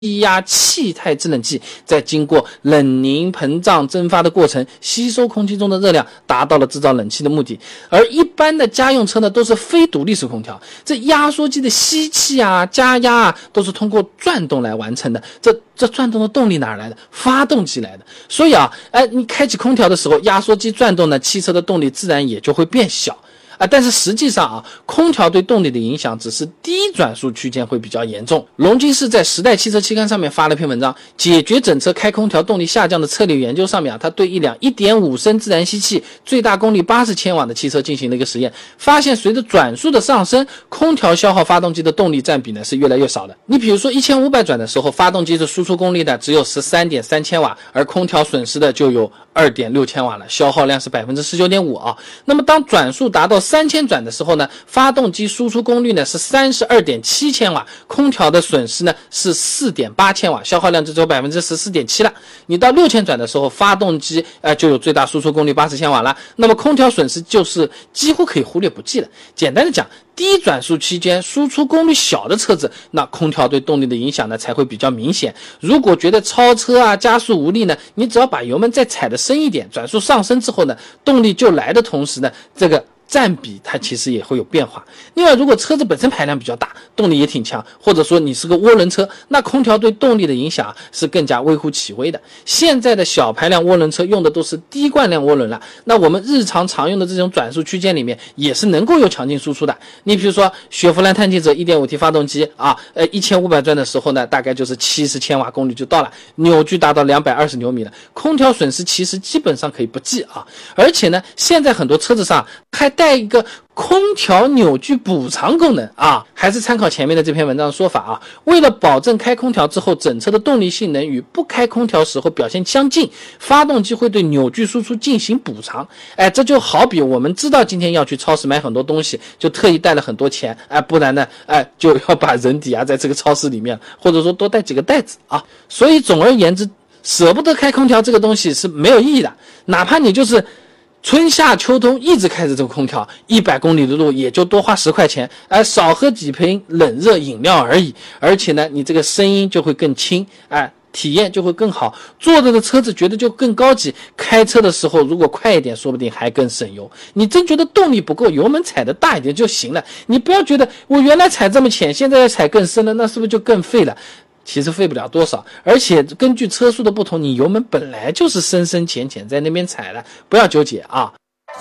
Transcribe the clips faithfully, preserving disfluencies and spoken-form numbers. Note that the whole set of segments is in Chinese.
低压气态制冷剂在经过冷凝、膨胀、蒸发的过程，吸收空气中的热量，达到了制造冷气的目的。而一般的家用车呢，都是非独立式空调，这压缩机的吸气啊、加压啊，都是通过转动来完成的。这这转动的动力哪儿来的？发动机来的。所以啊，哎，你开启空调的时候，压缩机转动呢，汽车的动力自然也就会变小。啊，但是实际上啊，空调对动力的影响只是低转速区间会比较严重。龙金是在时代汽车期刊上面发了篇文章，解决整车开空调动力下降的策略研究上面啊，他对一辆 一点五升自然吸气、最大功率八十千瓦的汽车进行了一个实验，发现随着转速的上升，空调消耗发动机的动力占比呢是越来越少的。你比如说一千五百转的时候，发动机的输出功率呢只有 十三点三千瓦，而空调损失的就有 二点六千瓦了，消耗量是 百分之十九点五 啊。那么当转速达到三千转的时候呢，发动机输出功率呢是 三十二点七千瓦，空调的损失呢是 四点八千瓦，消耗量就只有 百分之十四点七 了。你到六千转的时候，发动机呃就有最大输出功率八十千瓦了，那么空调损失就是几乎可以忽略不计了。简单的讲，低转速期间输出功率小的车子，那空调对动力的影响呢才会比较明显。如果觉得超车啊、加速无力呢，你只要把油门再踩得深一点，转速上升之后呢，动力就来的同时呢，这个占比它其实也会有变化。另外，如果车子本身排量比较大，动力也挺强，或者说你是个涡轮车，那空调对动力的影响是更加微乎其微的。现在的小排量涡轮车用的都是低惯量涡轮了，那我们日常常用的这种转速区间里面也是能够有强劲输出的。你比如说雪佛兰探界者 一点五 T 发动机啊，呃一千五百转的时候呢，大概就是七十千瓦功率就到了，扭矩达到两百二十牛米了，空调损失其实基本上可以不计啊。而且呢，现在很多车子上还带一个空调扭矩补偿功能啊，还是参考前面的这篇文章的说法啊。为了保证开空调之后整车的动力性能与不开空调时候表现相近，发动机会对扭矩输出进行补偿。哎，这就好比我们知道今天要去超市买很多东西，就特意带了很多钱，哎，不然呢，哎，就要把人抵押在这个超市里面，或者说多带几个袋子啊。所以总而言之，舍不得开空调这个东西是没有意义的，哪怕你就是春夏秋冬一直开着这个空调，一百公里的路也就多花十块钱，哎，少喝几瓶冷热饮料而已。而且呢，你这个声音就会更轻，哎，体验就会更好，坐着的车子觉得就更高级。开车的时候如果快一点，说不定还更省油。你真觉得动力不够，油门踩得大一点就行了。你不要觉得我原来踩这么浅，现在要踩更深了，那是不是就更费了？其实费不了多少，而且根据车速的不同，你油门本来就是深深浅浅在那边踩了，不要纠结啊。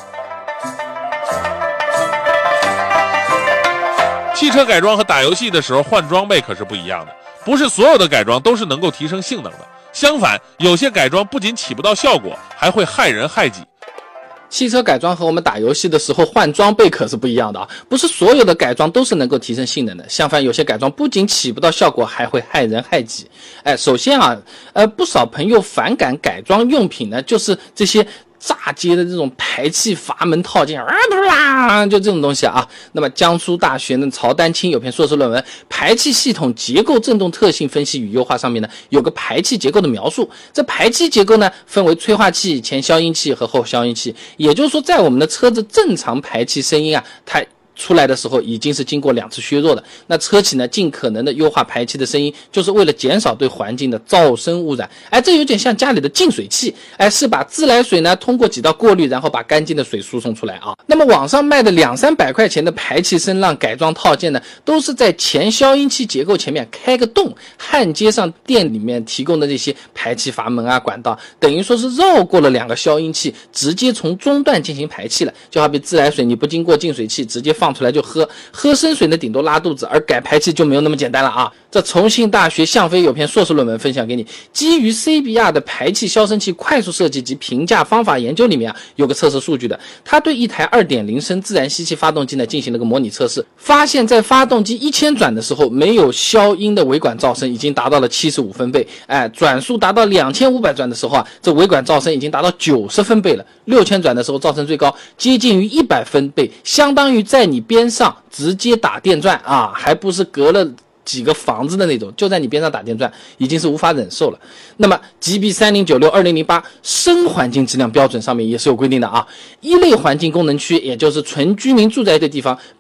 汽车改装和打游戏的时候换装备可是不一样的，不是所有的改装都是能够提升性能的，相反，有些改装不仅起不到效果，还会害人害己。 汽车改装和我们打游戏的时候换装备可是不一样的啊，不是所有的改装都是能够提升性能的，相反有些改装不仅起不到效果，还会害人害己。哎，首先啊，呃，不少朋友反感改装用品呢，就是这些炸街的这种排气阀门套件啊，就这种东西啊。那么江苏大学的曹丹青有篇硕士论文《排气系统结构振动特性分析与优化》上面呢，有个排气结构的描述。这排气结构呢，分为催化器、前消音器和后消音器。也就是说，在我们的车子正常排气声音啊，它出来的时候已经是经过两次削弱的。那车企呢，尽可能的优化排气的声音，就是为了减少对环境的噪声污染。哎，这有点像家里的净水器，哎，是把自来水呢通过几道过滤，然后把干净的水输送出来啊。那么网上卖的两三百块钱的排气声浪改装套件呢，都是在前消音器结构前面开个洞，焊接上店里面提供的这些排气阀门啊、管道，等于说是绕过了两个消音器，直接从中段进行排气了。就好比自来水你不经过净水器直接放出来就喝，喝生水呢顶多拉肚子，而改排气就没有那么简单了啊。这重庆大学向飞有篇硕士论文分享给你，基于 C B R 的排气消声器快速设计及评价方法研究里面啊，有个测试数据的，他对一台 二点零升自然吸气发动机呢进行了个模拟测试，发现在发动机一千转的时候，没有消音的尾管噪声已经达到了七十五分贝，哎，转速达到两千五百转的时候啊，这尾管噪声已经达到九十分贝了，六千转的时候噪声最高，接近于一百分贝，相当于在你边上直接打电钻啊，还不是隔了几个房子的那种，就在你边上打电钻，已经是无法忍受了。那么 G B 三零九六 二零零八 深环境质量标准上面也是有规定的啊，一类环境功能区，也就是纯居民住宅的地方，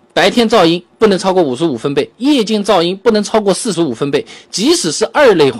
白天噪音不能超过五十五分贝，夜间噪音不能超过四十五分贝。即使是二类